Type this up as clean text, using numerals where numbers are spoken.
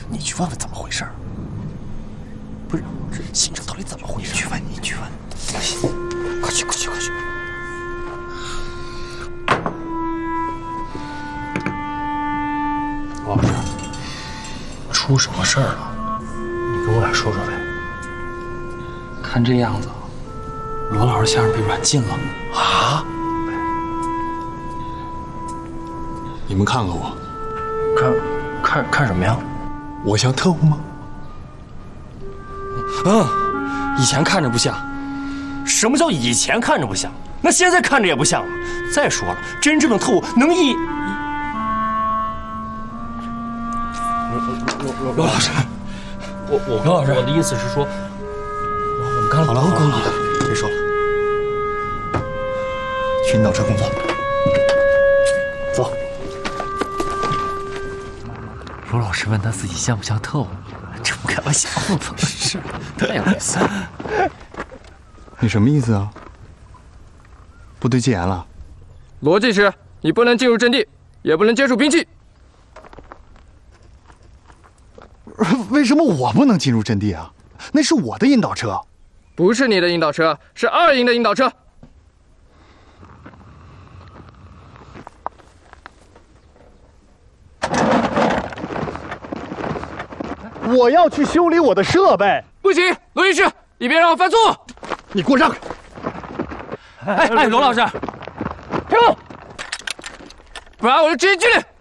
你去问问怎么回事。不是，这行程到底怎么回事？你去问。快去！ 王老师，出什么事儿了？你跟我俩说说呗。看这样子，罗老师先生被软禁了啊！ 你们看看我， 看什么呀？ 我像特务吗？ 以前看着不像。什么叫以前看着不像？那现在看着也不像啊！再说了，真正的特务能罗老师， 罗老师，我的意思是说，我们刚老勾引的， 别说了，去引导车工作。走。 罗老师问他自己像不像特务，这不开玩笑吗？是，太有意思了。 你什么意思啊？部队戒严了？ 逻辑是，你不能进入阵地，也不能接触兵器。 为什么我不能进入阵地啊？那是我的引导车。 不是你的引导车，是2营的引导车。 我要去修理我的设备。 不行，罗医师，你别让我犯错误。 你给我让开！ 哎，罗老师， 停！不然我就直接拘留。